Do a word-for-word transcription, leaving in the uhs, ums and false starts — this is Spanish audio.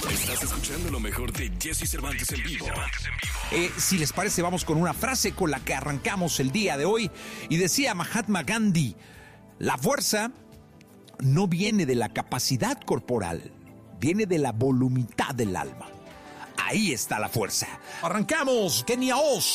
Estás escuchando lo mejor de Jesse Cervantes en vivo. Eh, si les parece, vamos con una frase con la que arrancamos el día de hoy. Y decía Mahatma Gandhi, la fuerza no viene de la capacidad corporal, viene de la voluntad del alma. Ahí está la fuerza. Arrancamos, Kenia Oz.